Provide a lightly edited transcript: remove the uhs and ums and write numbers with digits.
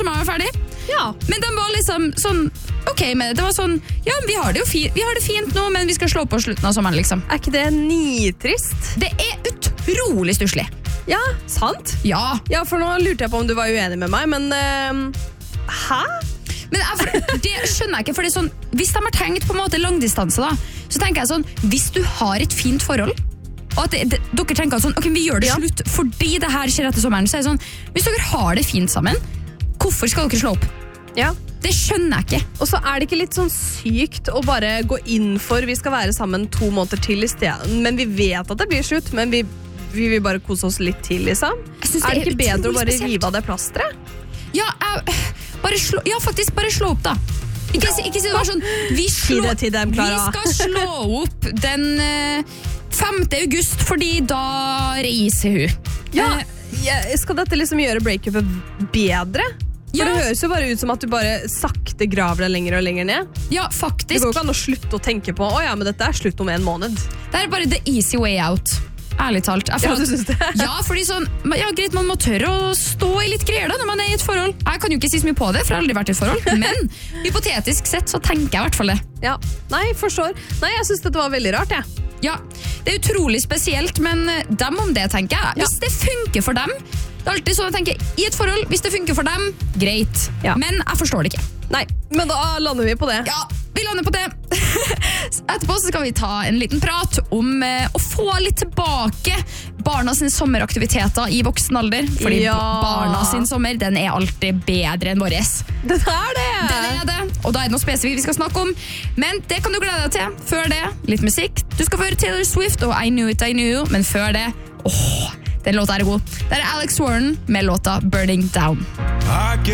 som var ferdig. Ja. Men de var liksom sånn ok med det. Det var sånn, ja, vi har det fint nå, men vi skal slå på slutten av sommeren, liksom. Er ikke det nitrist? Det er utrolig stusslig. Ja, sant? Ja. Ja, for nå lurte jeg på om du var uenig med meg, men hæ? Men det skjønner jeg ikke, for det er sånn, hvis de har tenkt på en måte langdistanse da, så tenker jeg sånn, hvis du har et fint forhold, og at dere tenker sånn, ok, vi gjør det slutt fordi det her skjer etter sommeren, så er det sånn, hvis dere har det fint sammen, hvorfor skal dere slå opp? Ja. Det skjønner jeg ikke. Og så er det ikke litt sånn sykt å bare gå inn for vi skal være sammen 2 måneder til i stedet, men vi vet at det blir slutt, men vi vil bare kose oss litt til, liksom. Er det ikke bedre å bare rive av det plasteret? Ja, faktisk bare slå opp da. Ikke si det var sånn, vi skal slå opp den 5. august, fordi da reiser hun. Ja, skal dette liksom gjøre breakupet bedre? For det høres jo bare ut som at du bare sakte graver deg lenger og lenger ned. Ja, faktisk. Det går ikke an å slutte å tenke på, men dette er slutt om 1 måned. Det er bare the easy way out. Ærlig talt. Du synes det? Ja, fordi sånn, greit, man må tørre å stå i litt greier da, når man er i et forhold. Jeg kan jo ikke si så mye på det, for jeg har aldri vært i et forhold, men hypotetisk sett så tenker jeg i hvert fall det. Ja, nei, forstår. Nei, jeg synes dette var veldig rart, jeg. Ja, det er utrolig spesielt, men dem om det, tenker jeg. Hvis det funker for dem, det er alltid sånn jeg tenker, i et forhold, hvis det funker for dem, greit. Men jeg forstår det ikke. Nei, men da lander vi på det. Ja, vi lander på det. Etterpå så skal vi ta en liten prat om å få litt tilbake barna sine sommeraktiviteter i voksen alder. Fordi barna sin sommer, den er alltid bedre enn våres. Den er det! Den er det, og da er det noe spesifikt vi skal snakke om. Men det kan du glede deg til. Før det, litt musikk. Du skal få høre Taylor Swift og I Knew It, I Knew You. Men før det, den låta er god. Det er Alex Warren med låta Burning Down.